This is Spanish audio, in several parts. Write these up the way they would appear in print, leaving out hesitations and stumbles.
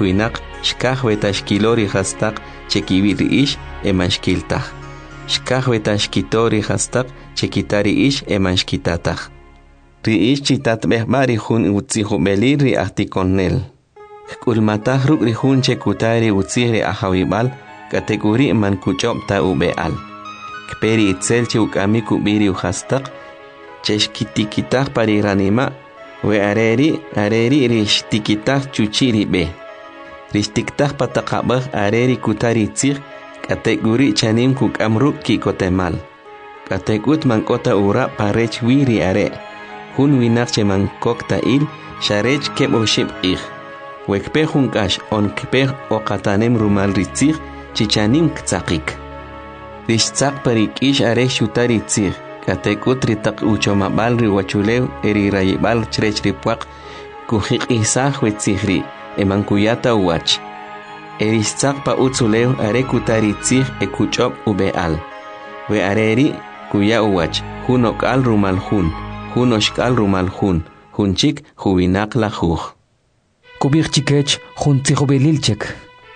winak shkaj weta shkilori hastaq chekibiri ish eman shkiltaj. Shkaj weta shkitori hastaq chekitari ish eman shkitataj. Ri ish chitat behbari hun utzihubeli ri ahtikonel. Kulmataj ruk ri hun chekutari utzihri ahawibal kategori man kuchop ta ubeal. Kperi itzel chukami kubiri uhastaq cheshkitikitaj pari ranima we areri rishtikitaj chuchiri be. Rishtiktaj pataqabaj areri kutari tzih kategori chanim kukamruk kikotemal. Kategut mankota ura parech wiri are. Hun winak che mankokta il sharech keboshib ih. Wekpej hunkash on kpej okatanem rumal ritzih chichanim ktzakik. Rishtzak parik ish are shutari tzih. Katekut ritak uchomabal riwachulew eri rayibal chrech ripuak kuhik isah wetzihri emankuyata uwach. Erishtzak pa utzulew are kutari tzih ekuchop ubeal. We areri kuya uwach hunokal rumal hunoshkal rumal hunchik huwinak la juj. Kubir chikech huntzihobelilchek.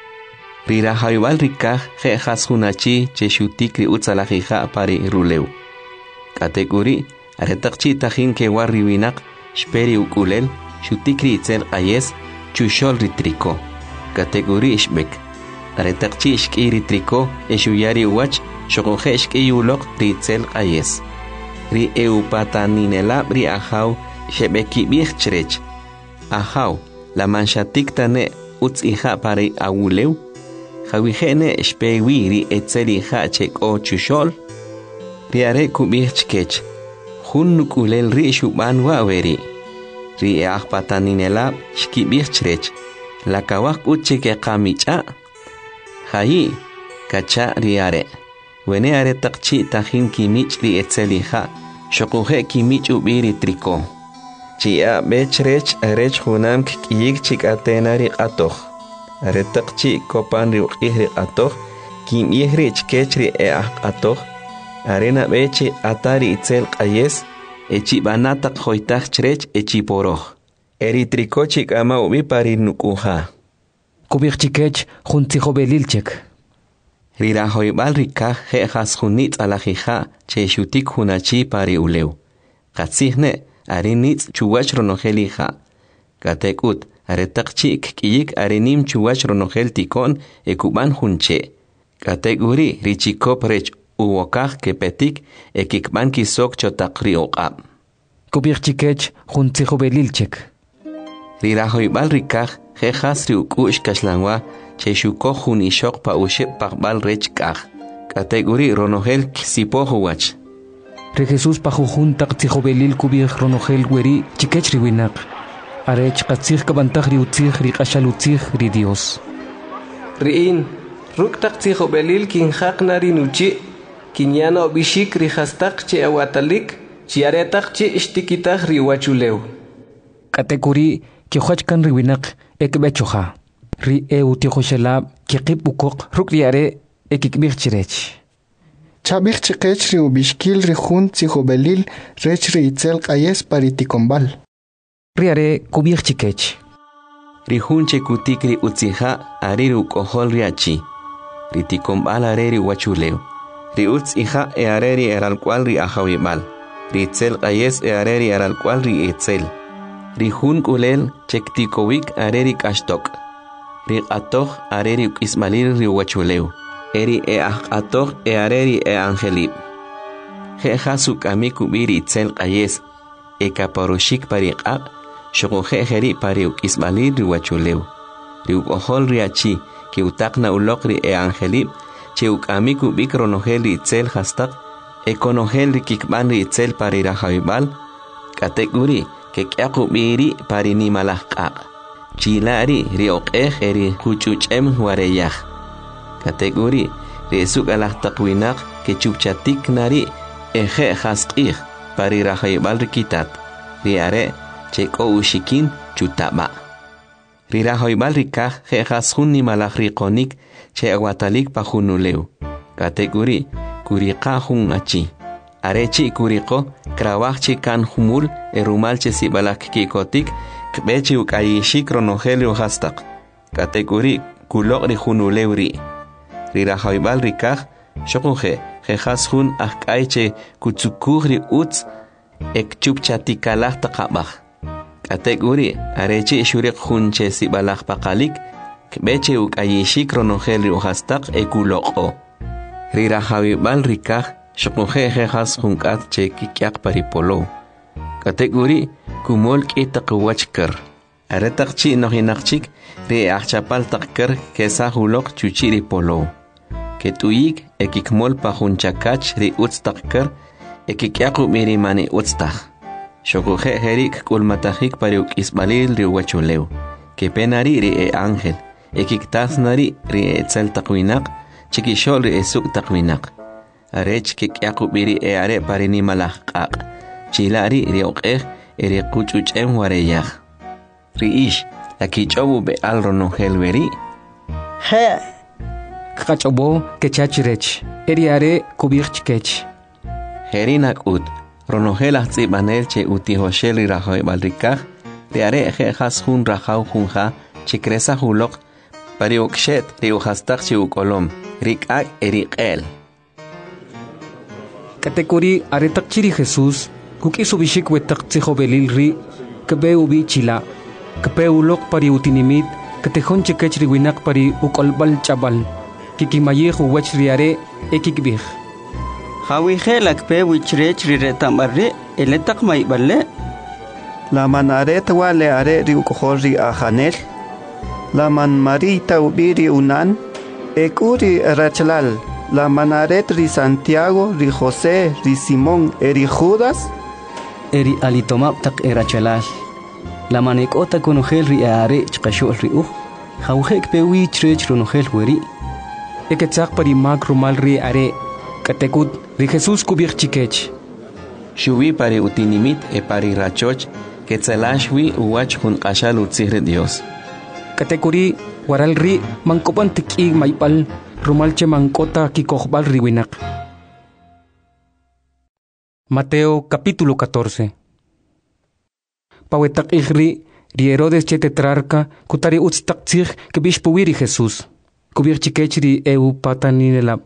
Rirahayubal rikaj jejas hunachi cheshutik ri utzalajija pari rulew. Kategori aretakchi tajin ke warri winak shperi ukulel shutikri itzel ayes chushol ritriko. Kategori ishbek aretakchi ishkiri triko eshuyari uwach shokoje ishkiyulok ritzel ayes. Ri eupataninela ri ahaw shebeki bichchrech. Ahaw la manshatik tane utzija pari awulew. Jawijene shpewi ri etzeli hachek o chushol. Riare kubih chkech. Hun nukulel ri shuban waweri. Ri ahpataninela shkibih chrech. La kawak uchike kamicha. Hayi kacha riare. Wene are takchi tajin kimich ri etzeliha. Shokuje kimich ubiri triko. Chia bechrech arech hunam kiyik chikatena ri atoh. Are takchi kopan ri ukihri atoh. Kim ihri chkech ri atoh. Arena beche atari itzel qayes echi banata khoitach chrech echi poroh. Eri trikochik ama ubi pari nukuha. Kubir chikech huntzihobelilchek. Rirahoybal rikaj jejas hunitz alajija che shutik hunachi pari ulew. Katzihne arinitz chuwach ronojelija. Katekut aretakchi kiyik arinim chuwach ronojel tikon ekuban hunche. Kategori richikop rech uwokaj kepetik ekikban kisok chotakri oqab. Kubir chikech huntzihobelilchek. Rirahoybal rikaj jejas riukush kaslanwa che shuko hunishok pa ushep pakbal rech kaj. Kategori ronojel kisipohuwach. Re Jesus pa jujun taktzihobelil kubir ronojel weri chikech riwinak. Arech katzih kabantaj riutzih riqashalutzih ri Dios. Riin ruk taktzihobelil kinjaqna rinuchi. Kinyano bishik rihastak che awatalik, chiaretak che ishtikitak riwachulew. Kategori kihuachkan riwinak ekbechoja. Ri eutihoshelab kikip ukok rukriare ekikbirchirech. Chabich chikech ri ubishkil ri hun tzihobelil rech ri itzel qayes paritikombal. Riare kubir chikech. Ri hun chekutik ri utzija ari ukohol riachi. Ri tikombal areri wachulew. Ri utzija areri eral cual ri ahawibal. Ri itzel qayes areri eral cual ri itzel. Ri hun kulel chektikowik areri kashtok. Ri atoh areri ismalil ri wachulew. Eri atoh areri angelib. Jeja sukami kubiri itzel qayes. Ekaparoshik pariqaq. Shokoje jeri pari ismalil ri wachulew. Ri ukohol ri achi ki utakna ulok ri angelib. Cheukami kubik ronojel ri itzel hastak. Ekonojel ri kikban ri itzel pari rahaibal. Kategori kekyakubiri pari nimalahqaq. Chilari ri oqej eri huchuchem wareyaj. Kategori ri esuk alahtakwinaq ke chupchatik nari eje hasqij pari rahaibal ri kitat. Ri are cheko ushikin chutaba. Ri rahaibal ri kaj jejas hun nimalaj riqonik che aguatalik pa junulew. Kategori kuriqa jun achi. Arechi kuriqo krawajchi kan humul erumalche sibalak kikotik kbechi ukayishik ronogelio hastaq. Katekuri kulok ri hunulewri. Rirahaibal rikaj shokuje jejas hun akaiche kutsukuri uts ek chupchatikalaj taqabaj. Katekuri arechi shuriq hunche sibalaj pakalik kbeche ukayishik ronojel ri uhastaq ekuloko. Rirahaibal rikaj shokuje jejas hunkat che kikyak paripolo. Katekuri kumol kitaqwachkar. Aretaqchi nohinaqchik ri achapal taqkar kesa hulok chuchiri polo. Ketuyik ekikmol pajunchakach ri utstaqkar ekikyaku mirimani utstaq. Shokuje herik kulmatajik pariuk isbalil ri wachulew. Kepenari ri ángel. Ekiktasnari ri etzal taqwinaq chikishol ri esuk taqwinaq. Arech kikyaku biri are parini malaqaq. Chilari ri oqej ri quchuchem wareyaj. Riish, aquí chobu be al ronojel veri. He. Kachobo kechachirech. Eriare kubirchkech. Herinak ut. Ronojel azzibanel che utihoshel irahoy balrikaj. Riare jejas hun rajau junja. Chikresa hulok. Pariukshet riujastak chiukolom. Rikak erikel. Katekuri aretak chiri Jesús. Kukisubishik wetak tzihobelil ri. Kebe ubi chila. Kape ulok pari utinimit, katehon chekech riwinak pari ukolbal chabal, kikimayih uwech riare ekikbih. Hawihe lakpe wichrech riretamare, eletak maibale. La manaret wale are ri ukohori ajanel. La man marita ubiri unan, ekuri rachlal. La manaret ri Santiago, ri José, ri Simón, eri Judas. Eri alitomap tak erachalal. La manekota konojel ri are chqashol ri hawhek pewi chrech ronojel weri Eketzaq pari mag rumal ri are katekut ri Jesús kubir chikech Shubi pari utinimit pari rachoch ketzalashwi uwach hun qashal utzihre Dios katekuri waral ri mankopan tikig maipal rumal che mankota kikojbal riwinak. Mateo capítulo 14. Pawetak ihri, ri Herodes che tetrarca, kutari utstak tzig kebish puwiri Jesús. Kubir chikech ri pataninelab.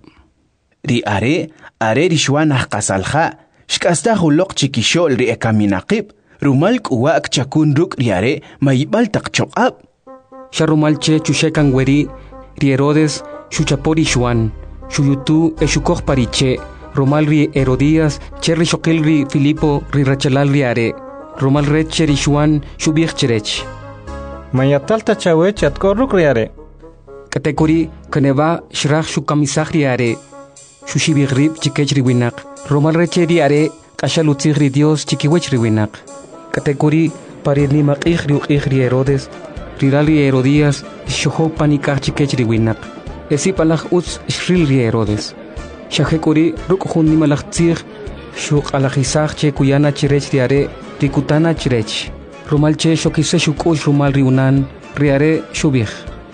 Ri are ri shwanah qasalja, shkasta hulok chikishol ri ekaminaqib, rumalk uwak chakun ruk ri are, maibal tak chokab. Sharumal che chushekan weri, ri Herodes, shuchapori shwan, shuyutu eshukoj pariche, rumal ri Herodías, che ri shokil ri Filipo, ri rachalal ri are. Romal reche rishuan shubich cherech. Mayatalta chawech atkorruk riare. Katekuri kaneva shrach shukamisach riare. Shushibigrib chikech riwinak. Romal reche riare kashalutzig ri Dios chikiwech riwinak. Katekuri parirni maqih riuqih ri Herodes. Rirali Herodías shoho panikach chikech riwinak. Esi palach utz shril ri Herodes. Shahekuri rukhun ni malach tzig shuk alajisach che kuyana chirech riare. Rikutana chirech. Rumal che shokise shukush rumal riunan riare shubich.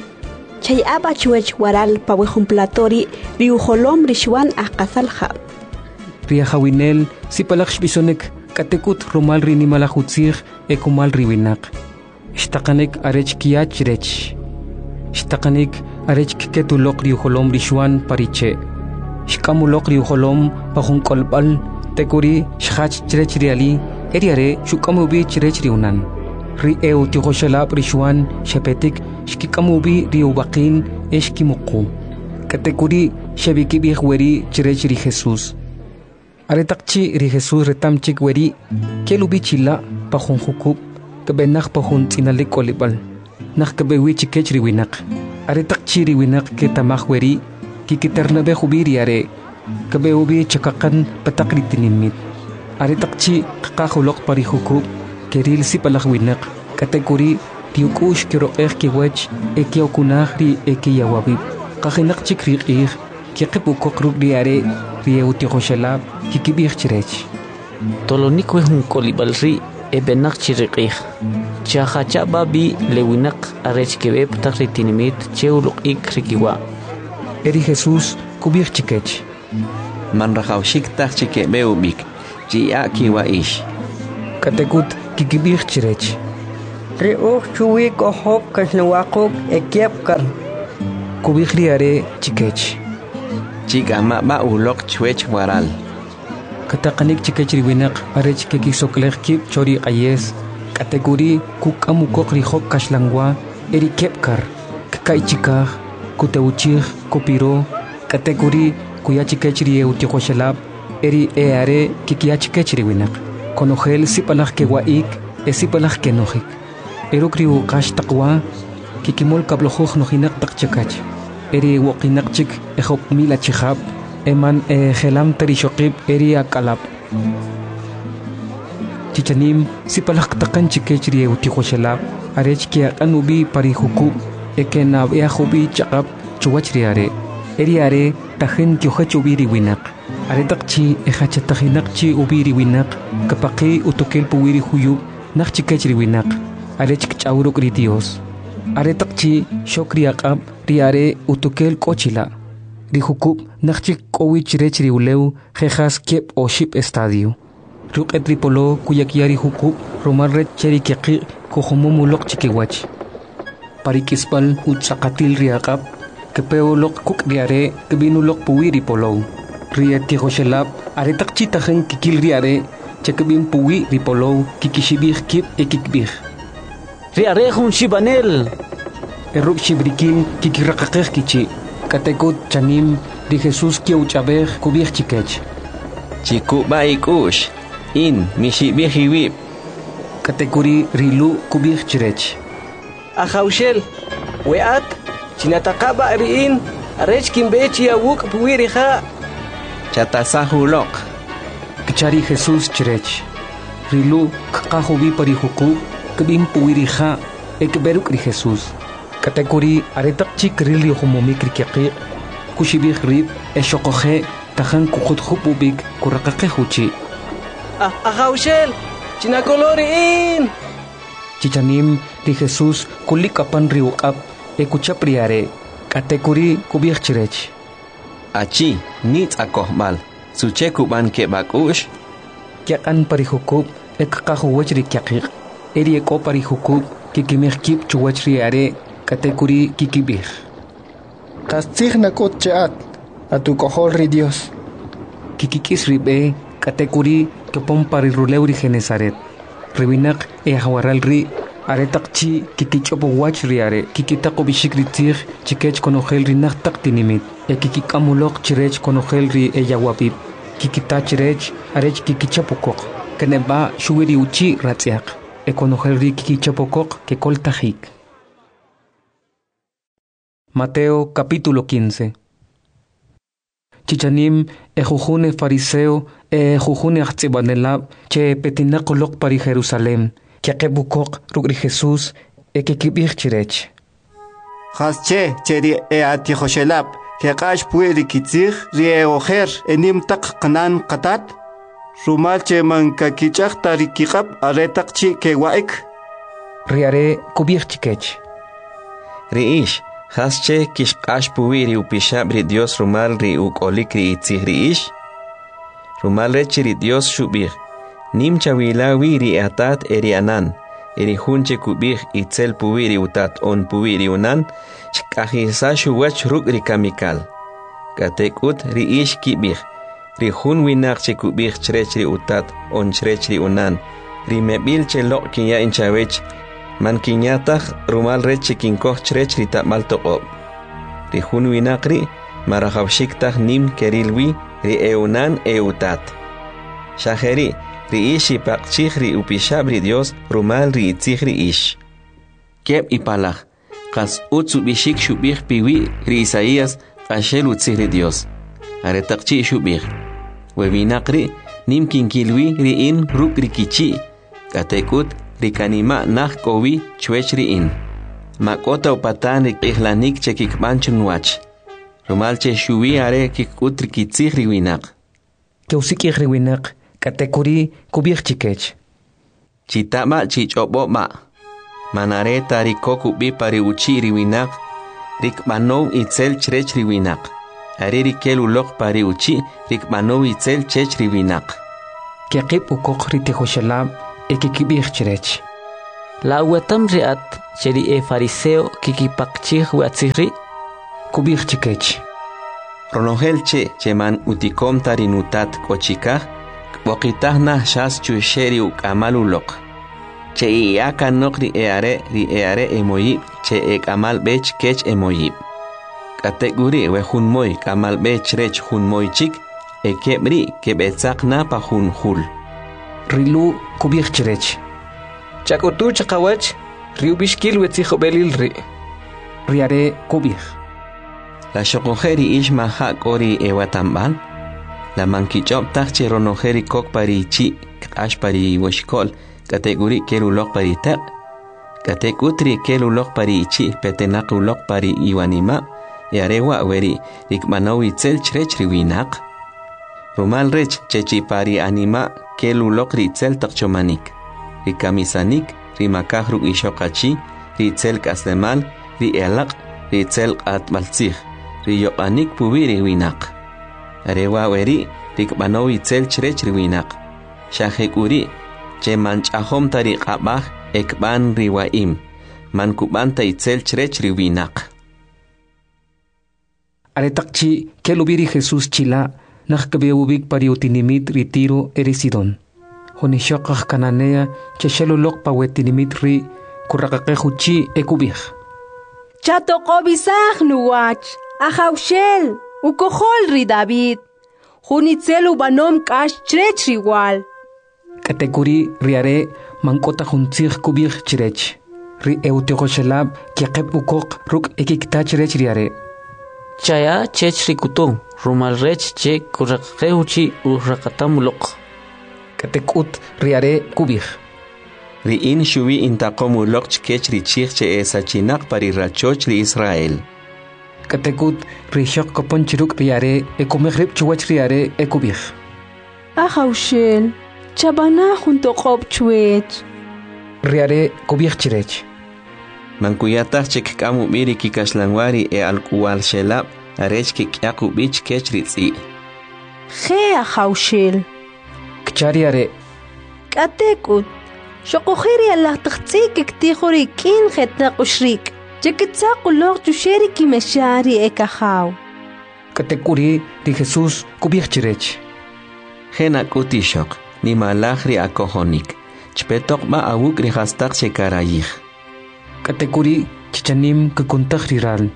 Chay aba chuech waral pawejumplatori riujolom rishwan akasalja. Riahawinel sipalach bisonek katekut rumal rinimalajutzig ekumal riwinak. Shtakanek arech kiach rech. Shtakanek arech kiketulok riujolom rishwan pariche. Shkamulok riujolom pajunkolbal tekuri shach chirech riali. Eriare shukamubi chirech riunan. Ri tighoshalab rishwan shapetik shkikamubi riubakin eshkimuku. Katekuri shabikibih weri chirech ri Jesús. Aretakchi ri Jesús retamchik weri kelubi chila pajunjukub kebenach pajun tinalik kolibal. Nach kebewi chikech riwinak. Aretakchi riwinak ketamach weri kikiternabe hubiri are kebeubi chakakan patakritinimit. Aretakchi kakahulok parihukub keril sipalakwinak kategori tiukush kiroeh kiwech ekiokunah ri ekiyawabib kahinak chikriqih kikipukok ri are ri eutihoshalab kikibih chirech tolonik wehun kolibalri ebenak chiriqih chahacha babi lewinak arech kebeb takritinimit cheuluk ikrikiwa eri Jesús kubih chikech manrahawshik tak chikebeubik Chia kiwa ish. Katekut kikibih chirech. Riuj chuwi kohop kasnawakok ekiapkar. Kubij riare chikech. Chikama ma ulok chwech waral. Katakanik chikech riwinak arech keki soklech kip chori ayes. Kategori kukamukok rihok kashlangwa eri kepkar. Kakai chikaj kuteuchij kopiro. Kategori kuya chikech rie utijoshelab eri eare kikia chikech riwinak. Konogel sipalaj kewaik esipalaj kenojik. Eruk riu kash takwa kikimol kablojuj nojinak takchakach. Eri wokinak chik ehop mila chihab eman gelam terishokib eri akalab. Chichanim sipalaj takan chikech rie utijoshelab arech kia anubi parijukub ekenab eajubi chakab chuwach riare. Eri are tajen kiohech ubiri winak. Aretakchi ehachatajinakchi ubiri winak kapaki utokel puwiri huyub nakchikech riwinak. Arech kchauruk ri Dios. Aretakchi shokri akab riare utokel kochila. Rijukub nakchik kowich rech riuleu jejas kiep o ship estadio. Ruk etripolo kuyakiari hukub romal red cheri kiaki kohomomulok chikiwach. Parikispal utsakatil riakab kepeolok kuk riare kebinulok puwiri polo. Rieti Joshelab aretakchi tajen kikil riare chekebin puwi ripolo kikishibij kip ekikbij. Riare jun shibanel. Eruk shibrikin kikirakakej kichi. Katekut chanim ri Jesús kiauchabej kubij chikech. Chikuba ikush in mishibij iwib. Katekuri rilu kubij chirech. Ajaushel weat chinatakaba riin arech kimbechi awuk puwirija. Chatasahulok. Kichari Jesús chirech. Rilu kakahubi parijukub kebin puwirija ekberuk ri Jesús. Katekuri aretakchi krili homomikri kiaki kushibij rib eshokoje tajan kukutjupubik kurakakajuchi. Ajaushel chinakoloriin. Chichanim ri Jesús kulikapan riukab ekuchapriare. Katekuri kubij chirech. Achi nit akohmal suche kuban ke bakush. Kiakan parijukub ekakajuwech ri kiaki. Eri eko parijukub kikimij kip chuwech riare. Katekuri kikibij. Kastzij nakot cheat atukohol ri Dios. Kikikis ribe katekuri kepon pariruleu ri Genesaret. Ribinak eajawaral ri aretakchi kikichopo wach riare kikitako bishik ri tzij chikech konogel ri naktak tinimit. Kikikamulok chirech konogel ri eyawabib. Kikita chirech arech kikichapokok. Keneba shuwiri uchi ratziak. Ekonogel ri kikichapokok kekoltajik. Mateo capítulo 15. Chichanim ejujune fariseo ejujune achtsibanelab che petinakolok pari Jerusalem kiakebukok rugri Jesús ekikibij chirech. Hasche cheri eatijoshelab kekash pueri kitzij rieojer enim tak qanan qatat rumal che manka kichaq tarikikab aretakchi kewaik. Riare kubij chikech. Riish Hasche kishqash puwiri upishab ri Dios rumal ri ukolik ri itzih ri ish. Rumal rechi ri Dios shubij. Nim chawilawi ri atat eri anan. Eri hunche kubij itzel puwiri utat on puwiri unan. Shkahisa shuwach ruk ri kamikal. Katekut ri ish kibij. Ri hun winak che kubij chrech ri utat on chrech ri unan. Ri mebil che lok kinya inchawech. Man kinyataj rumal rechi kinkoh chrech rita mal toqob. Ri hun winakri marajawshiktaj nim kerilwi ri eunan eutat. Shajeri ri ishi paqchij ri upishab ri Dios rumal ri itzij ri ish. Keb ipalaj qas utsu bishik shubij piwi ri Isaías qashel utzij ri Dios. Aretaqchi shubij. Webinakri nim kinkilwi ri in ruk ri kichi. Katekut rikanima nah kowi chwech riin. Makota upatan ihlanik che kikbanchun wach. Rumal che shuwi are kikutri kitzih riwinak. Keusikih riwinak katekuri kubij chikech. Chitama chichobo ma. Manareta rikoku bi pari uchi riwinak. Rikmanov itzel chrech riwinak. Ari rikel ulok pari uchi rikmanov itzel chech riwinak. Kiakip ukok ritejoshalab ekikibij chirech. La wetam riat cheri fariseo kikipakchih watsiri. Kubih chikech. Ronogel che man utikom tarinutat kochikah. Bokitah nah shas chusheri ukamalulok. Che iaka nokri eare emoyib che ekamal bech kech emoyib. Kategori we hunmoy kamal bech rech hunmoy chik ekebri kebetsak na pa hunhul. Rilu kubih chirech. Chakutu chakawach riubishkil wetzijo belil ri. Riare kubih. La shokojeri ishma hak ori ewatambal. La mankichop tache ronojeri kok pari chi ash pari washkol kategori kelulok pari tek. Katekutri kelulok pari chi petenakulok pari iwanima. Yarewa weri rikmanawi tsel chrech riwinak. Rumal rech chechi pari anima kelulok ritzel takchomanik. Rikamisanik rimakah ruk ishokachi ritzel kaslemal rielak ritzel atmaltzih riyopanik pubi riwinak. Arewa weri rikmanawi tsel chrech riwinak. Shahekuri che manchahom tariqabah ekban riwaim. Mankubanta itzel chrech riwinak. Aretakchi kelubiri Jesús chila nakkabeubik pariutinimit ritiro erisidon. Honishokah kananea cheshelulok pawetinimit ri kurakakekuchi ekubih. Chatokobisah nuwach ahaushel ukohol ri David. Hunitzel ubanom kash chrech riwal. Katekuri riare mankota huntzih kubih chirech. Ri eutekoshelab kiakep ukok ruk ekikta chirech riare. Chaya chech rikutu rumal rech che kurakeuchi urakatamulok. Katekut riare kubih. Riin shuvi intakomulok chkech richich che esachinak pari rachoch li Israel. Katekut rishok kopon chiruk riare ekumeghrib chuwach riare ekubih. Ahaushel chabana junto qob chuech. Riare kubih chirech. Mankuyatah chek kamu miri kikashlanwari alkuwal shelab arech kikyaku bich kech ritzi. He ahaushel. Kchariare. Katekut. Shokojeri Allah tachtsi kiktihori kin hetna ushrik. Chekitsa kulok chusheri kimeshari ekahaw. Katekuri di Jesús kubih chirech. Hena kutishok ni malahri akohonik. Chpetok ma awuk rihastak chekarayih. Katekuri chichanim kukuntah riral.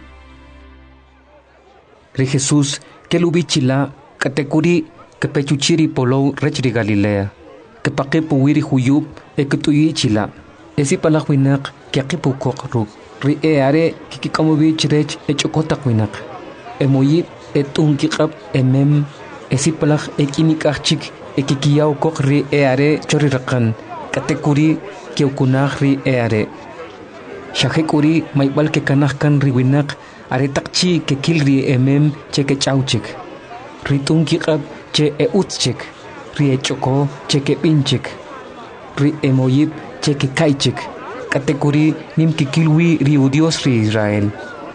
Ri Jesús kelubichila katekuri kepechuchiri polo rechri Galilea. Kepakepuwiri huyub ekutuyicila. Esi palahwinak kiakipukok ruk. Ri eare kikikamubi chirech echokotak winak. Emoyib etunkikab emem esi palah ekinikachik ekikiyaw kok ri eare chorirakan. Katekuri keukunah ri eare. Shahekuri maibal ke kanahkan riwinak aretakchi ke kilri emem che ke chauchik. Ritun kikab che eutchik. Ri echoko che ke pinchik. Ri emoyib che ke kaichik. Katekuri nim kikilwi ri udios ri Israel.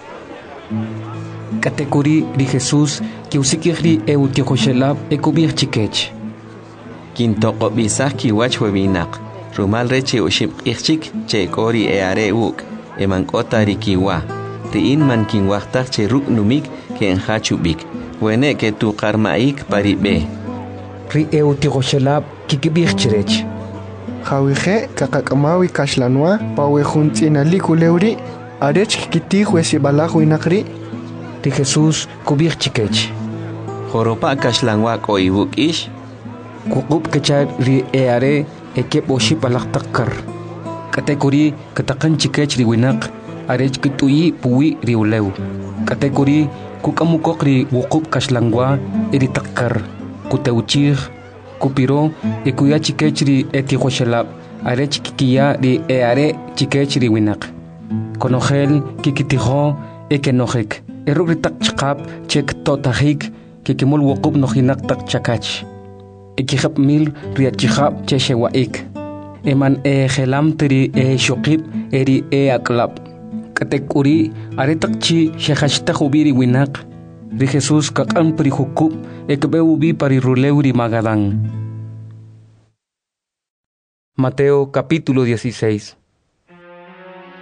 Katekuri ri Jesús que usikihri eutiochoshelab ekubir chikech. Kintoko bisah kiwach webinak. Rumal reche ushim ichik che kori eare uk emankota rikiwa. Riin man kinwachtak che ruk numik ke enhachubik. Wene ke tu karmaik paribe. Ri eutigoshelab kikibich chirech. Hawije kakakamawi kashlanwa pawe juntina likuleuri arech kikitih wesibalahu inakri. Ri Jesús kubich chikech. Joropa kashlanwa ko ibuk ish. Kukub kechar ri eare ekep oship alak takkar. Katekuri katakan chikech riwinak arech kituyi puwi riulew. Katekuri kukamukok ri wukub kashlangwa eri takkar. Kuteuchir kupiro ekuya chikech ri etihoshelab arech kikiya ri eare chikech riwinak. Konogel kikitiho ekenojek. Erugritak chikap chek totahik kikimul wukub nohinak tak chakach. Ekihap mil riachihap cheshewaik. Eman gelam teri shokib eri aklap. Katekuri aretakchi shehashta hubiri winak. Ri Jesús kakam prihukub ekbeubi pariruleuri magadán. Mateo capítulo 16.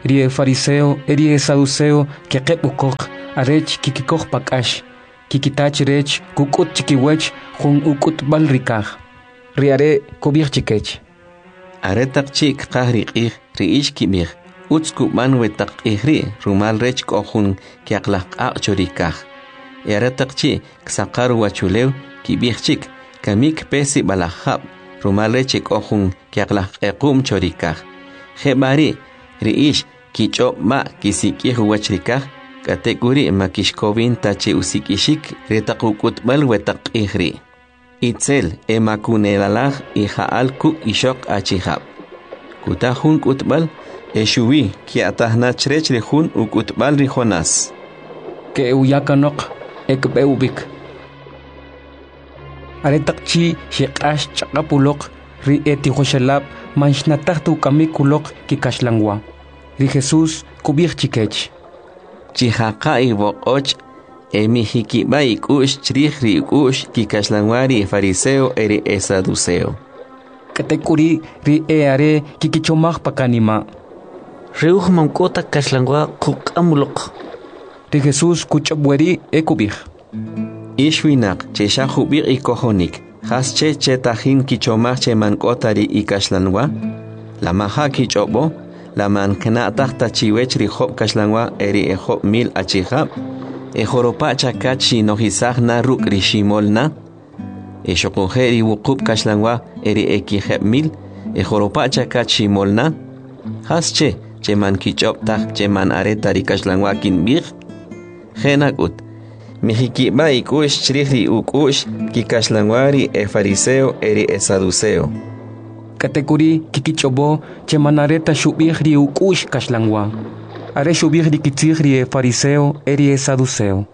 rie fariseo rie saduceo que qebukok arech kikikok pakash kikitach rech kukut chikiwech jun ukut balrikaj riare kubir chikech aretak chik qahri qih riish kibir utsku manwetak ihri rumal rech kohun kiaklaq chorikaj aretak chi ksaqaru wachulew kibir chik kamik pesi balahab rumal rech kohun kiaklaq chorikaj Hebari riish kichop ma kisikih wachrikaj kategori makishkovin tache usikishik retakukutbal wetak ihri itzel emakunelalaj ijaal ku ishok achihab kutahun kutbal eshuwi kiatahna chrech rejun ukutbal rijonas ke uyakanok ekbeubik aretakchi shiqash chaqapulok ri etihoshalab manshnatahtu kamikulok kikashlangwa ri Jesus kubir chikech chihaqa iboqoch emihikiba ikush chrihri ikush kikashlangwari fariseo eri saduceo katekuri ri eare kikichomaj pakanima reuj mamkota kashlangwa quqamulok ri Jesus kuchobweri ekubir ishwinak cheshahubir ikohonik hasche chetajin kichomaj chemankotari ikashlanwa la maha kichobo la mankna tahta chiwech rijob kashlangwa eri ejob mil achihab ejoropa chakachi nohisagna ruk rishimolna eshokojeri wukub kashlangwa eri ekijeb mil ejoropa chakachi molna hasche cheman kichob taj cheman aretari kashlangwa kinbir jenakut mihikiba ikush chrihri ukush kikashlangwari fariseo eri saduceo katekuri kikichobo chemanareta shubihri ukush kashlangwa are shubihri kitzihri fariseo eri saduceo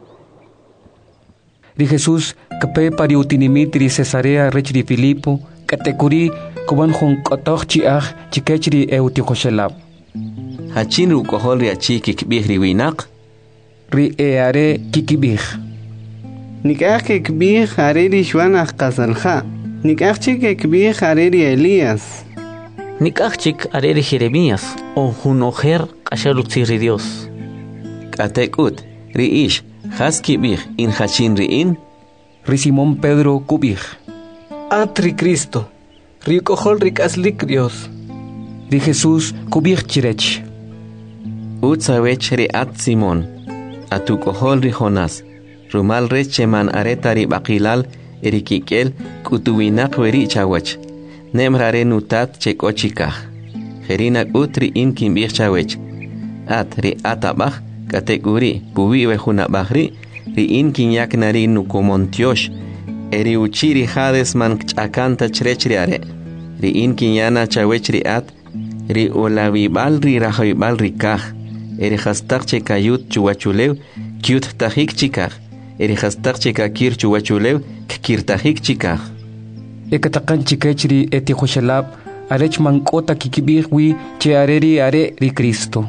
ri Jesus kape pari utinimitri Cesarea rechri Filipo katekuri kuban jun qotoj chiaj chikechri eutihoshelab hachin rukohol ri achi kikbihri winaq ri eare kikibih nikaj kikbih are ri shwanaj qasalja nikaj chik kikbih are ri Elías nikaj chik are ri Jeremías o jun ojer qashalutziri Dios katekut ri ish has kibih in hachin ri in ri Simón Pedro kubih atri Cristo ri kohol ri kaslik Dios ri Jesus kubih chirech utzawech ri at Simón atu kohol ri Jonás rumal recheman aretari baqilal erikikel kutuwinak weri chawach nemrare nutat chekochikaj jerinak utri in kimbir chawech at ri atabaj kategori puwiwe junabajri ri in kinyaknari nukomontiosh eri uchiri hades man chakanta chrechriare ri in kinyana chawech ri at ri olawibal ri rahoibal ri kaj eri hastak chekayut chuwachulew kyut tajik chikaj eri hastak chekakir chuwachulew kirtajik chikaj ekatakan chikechri etihoshalab arech mankota kikibihwi che areri are ri Cristo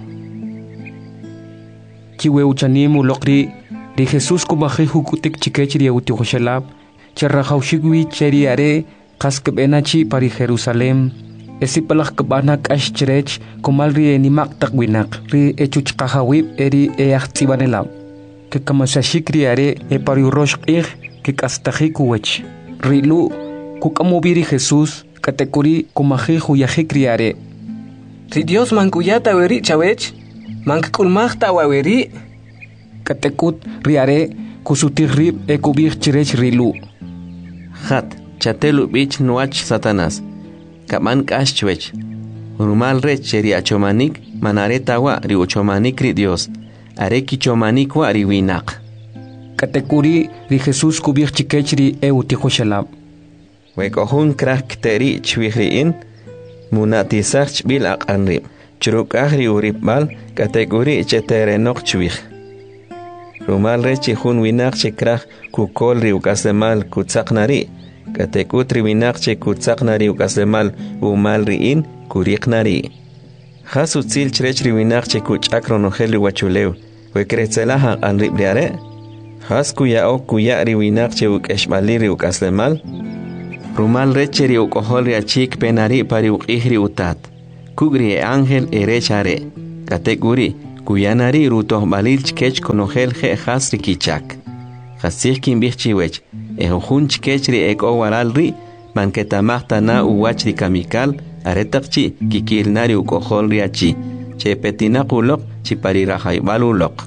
kiwe uchanimu lokri ri Jesus kubaji hukutik chikechri etihoshalab che rajaushigwi cheri are qaskbenachi pari Jerusalem esipalaj kabana kash chrech kumalri enimak takwinak ri echuchqahawib eri eachtibanelab que kamasashikri are pari rosh qih que kastajikuwech rilu kukamubiri Jesús katekuri kumaji huyajikri are ri Dios mankuyata weri chawech mankulmajta waweri katekut ri are kusutirrib ekubir chirech rilu hat chatelu bich nuach Satanás kaman kashchwech rumal rech ri achomanik manareta wa ri ochomanik ri Dios are kichomanik wa ri winaq katekuri ri Jesus kubir chikechri eutihoshalab wekohun krakteri chwihriin munatisach bil aqanri churukahri uribal kategori cheterenok chwih rumal rech hun winaq chikraj kukol ri ukasemal kutsaqnari katekutri winaq chekutsaqnari ukasemal umal riin kuriqnari hasutzil chrechri winaq chekuch'akronojel wachulew wekretzelaja anribriare haskuya kuya ri winaq chewk'exb'ali ri uk'aslemal rumal reche ri ukohol ri achik penari pari uq'ij ri utat kuk ri ángel erech are Katekuri kuyanari rutoh balil chkech konogel je has rikichak. Hasih kim bichiwech. Ehun chkech ri ek owaral ri manketamahta na uwach ri kamikal aretakchi kikilnari ukohol riachi. Che petina kulok chiparirajay balulok.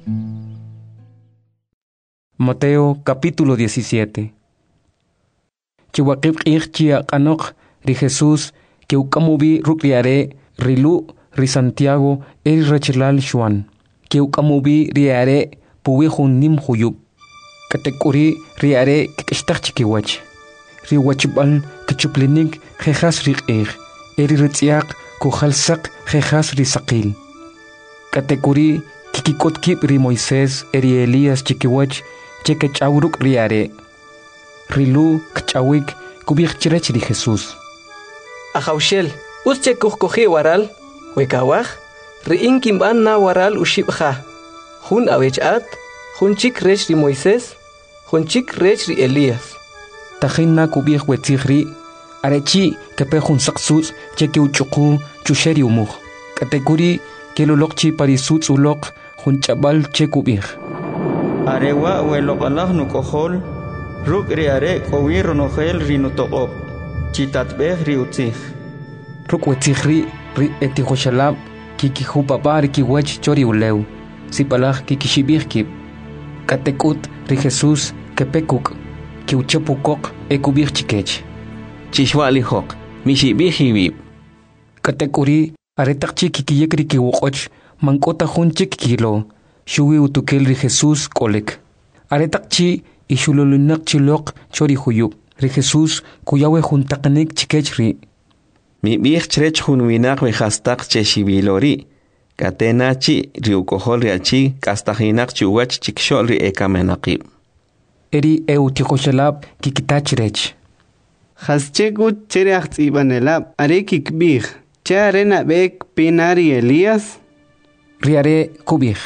Mateo capítulo 17. Chiwakib chia kanok ri Jesús que ukamubi rukriare rilu ri Santiago el rachelal Juan que ukamubi riare puwihun nim huyub katekuri riare kikishtachkiwach riwachbal kichuplinik jejas riqir eri ritziaq kujalsak jejas risaqil katekuri kikikotkib ri Moisés eri Elías chikiwach chekechawruk riare rilu kchawik kubikchirech ri Jesús Ajaushel usche kuhkoji waral wekawaj riin kimban na waral ushibja jun awechat jun chik rech ri Moisés jun chik rech ri Elías tajinna kubij wetzigri arechi kepe jun saqsus cheki uchuku chusheri umug katekuri kelulokchi parisutz ulok jun chabal chekubij arewa weloqalah nukohol ruk riare kowir nogel rinutoqob chitatbeh riutzig ruk wetzigri ri etihoshalab kikihu papar kiwach chori uleu sipalaj kikishibij kib katekut ri Jesús kepekuk kiuchepukok ekubij chikech Chishwalihok mishibijibib katekuri aretakchi kikiyekri kiwoqoch mankota jun chik kilo shuwi utukel ri Jesús kolek aretakchi ishululunak chilok chori huyub ri Jesús kuyawe jun taqnik chikech ri mi bich chrech jun winak we hastak cheshibilori katenachi riukohol riachi kastahinak chuwach chikshol ri ekamenaqib eri eutihoshalab kikitachrech Haschegut chereach ibanelab arekik big charena bek pinari Elías riare kubij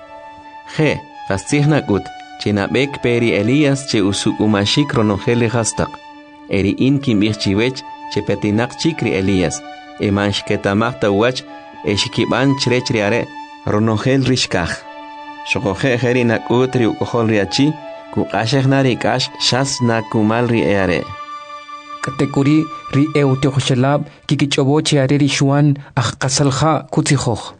je hastihnakut chinabek peri Elías che usukumashik ronogele hastak eri inkim bichchiwech che petinak chikri Elías emanshketamachta wach eshikiban chrech riare ronogel rishkaj shokoje herinakut riukohol riachi kuqashehnari kash shas nakumal riare katekuri ri eutihoshalab kikichoboche areri Juan ajqasalja kutzijoj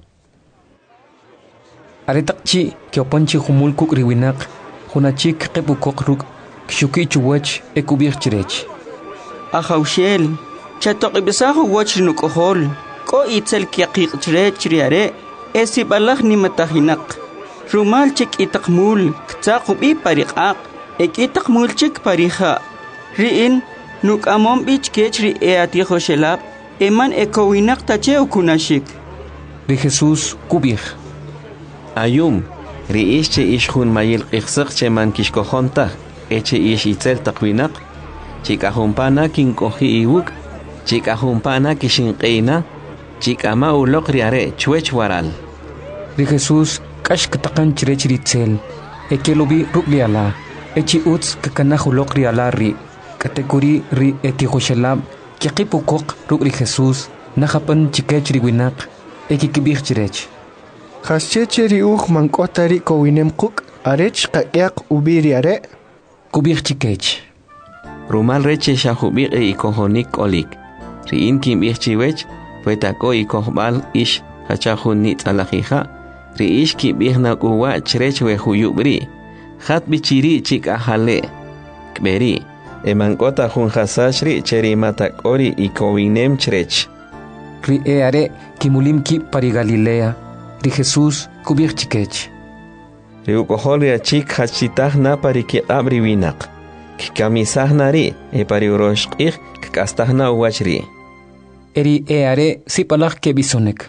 aretakchi kiopanchi humul kuk riwinak hunachik qepukok ruk kshuki chuwach ekubij chirech Ajaushel chatoqibisajo wach nukohol ko itzel kiaqiq chirech riare esibalaj nimatahinak rumal chik itakmul ktsaqubi pariqaq ekitaqmul chik parija riin nuk amom bich kechri eatihoshelab eman ekowinak tache ukunashik ri Jesús kubij ayum riish che ish jun mayil qixsaq che man kishkojonta eche ish itzel taqwinak chikajumpana kinkoji iwuk chikajumpana kishinqeina chikama uloq riare chwech waral ri Jesús kash katakan chirech ritzel ekelobi rubliala echi utz kakanajuloq riala ri katekuri ri etihoshalab kiqipukok ruk ri Jesús najapan chikech riwinak ekikibij chirech Hascheche riuj mankotari kowinem kuk arech qaqiaq ubiri are kubij chikech rumal reche shahubik ikohonik olik riin kim bichchiwech fuetako ikohbal ish hachahun nit alajija riish ki bihnak uwa chrech we huyubri hat bichiri chik ahale kberi emankota jun hasashri cheri matakori ikowinem chrech ri are kimulim ki pari Galilea ri Jesús kubij chikech riukohol riachik hachitah na pari ki abri winak kikamisah nari pari uroshqih kastahna uwachri eri are sipalaj kebisonek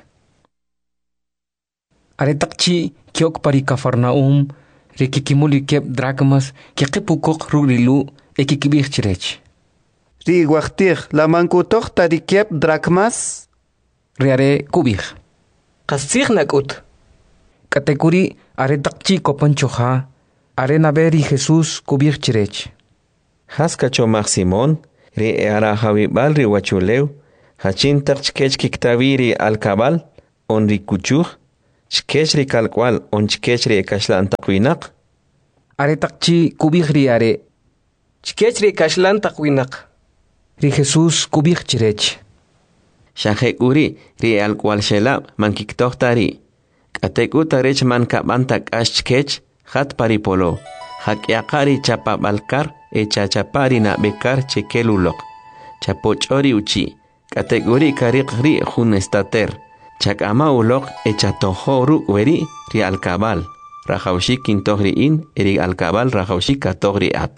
aretakchi kiok pari Cafarnaum ri kikimuli keb dracmas kiqipukok rurilu ekikibij chirech ri waqtij la mankutoq tari keb dracmas riare kubij qastsignakut katekuri aretakchi kopanchoja arenaberi Jesús kubij chirech haskachomaj Simón ri arajawibal ri wachuleu hachin taqchkech kiktawiri alkabal on ri kuchuj chkechri kalkwal on chkechri ekashlan taqwinaq. Are takchi kubihri are. Chkechri ekashlan taqwinaq. Ri Jesús kubih chirech. Shahek uri ri alkwal shelab mankiktohtari. Katekuta rech man kabantak ashkech hat paripolo. Hakyakari chapabalkar chapari na bekar chekelulok. Chapochori uchi. Kategori karikri jun estater. Chakama ulok echatohoru weri ri alkabal. Rajaushik kintohri in eri alkabal rajaushik katohri at.